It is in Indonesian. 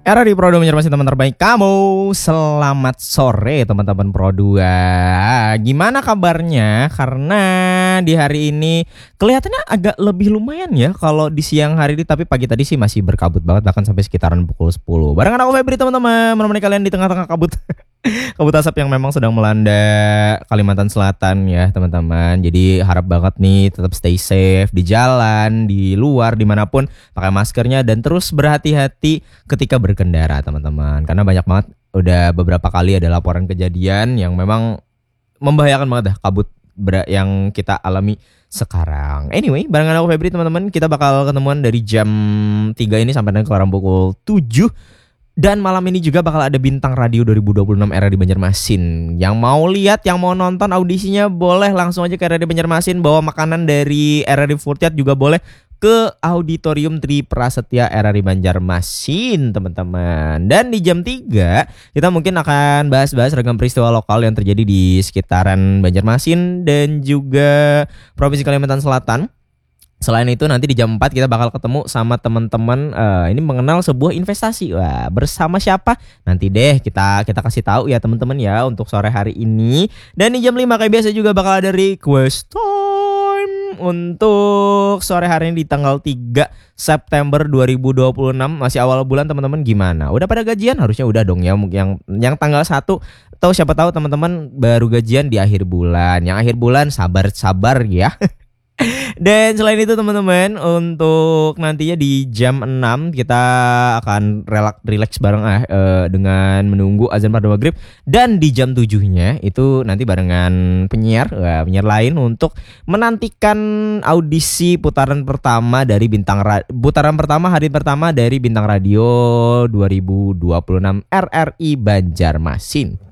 Era di Pro 2 masih teman terbaik kamu. Selamat sore teman-teman Pro 2. Gimana kabarnya? Karena di hari ini kelihatannya agak lebih lumayan ya kalau di siang hari ini, tapi pagi tadi sih masih berkabut banget, bahkan sampai sekitaran pukul 10. Barengan aku Febri teman-teman, menemani kalian di tengah-tengah kabut. Kabut asap yang memang sedang melanda Kalimantan Selatan ya teman-teman. Jadi harap banget nih tetap stay safe di jalan, di luar, dimanapun, pakai maskernya dan terus berhati-hati ketika berkendara teman-teman. Karena banyak banget udah beberapa kali ada laporan kejadian yang memang membahayakan banget dah kabut yang kita alami sekarang. Anyway, barengan aku Febri teman-teman, kita bakal ketemuan dari jam 3 ini sampai nanti kelar pukul 7. Dan malam ini juga bakal ada Bintang Radio 2026 Era di Banjarmasin. Yang mau lihat, yang mau nonton audisinya boleh langsung aja ke Era di Banjarmasin. Bawa makanan dari Era di Furtiat juga boleh ke Auditorium Tri Prasetya Era di Banjarmasin teman-teman. Dan di jam 3 kita mungkin akan bahas-bahas ragam peristiwa lokal yang terjadi di sekitaran Banjarmasin dan juga Provinsi Kalimantan Selatan. Selain itu nanti di jam 4 kita bakal ketemu sama teman-teman ini mengenal sebuah investasi. Wah, bersama siapa? Nanti deh kita kasih tahu ya teman-teman ya untuk sore hari ini. Dan di jam 5 kayak biasa juga bakal ada request time untuk sore hari ini di tanggal 3 September 2026. Masih awal bulan teman-teman, gimana? Udah pada gajian? Harusnya udah dong ya, yang tanggal 1 atau siapa tahu teman-teman baru gajian di akhir bulan. Yang akhir bulan sabar-sabar ya. Dan selain itu teman-teman, untuk nantinya di jam 6 kita akan relax bareng dengan menunggu azan pada maghrib. Dan di jam 7-nya itu nanti barengan penyiar lain untuk menantikan audisi putaran pertama dari hari pertama dari Bintang Radio 2026 RRI Banjarmasin.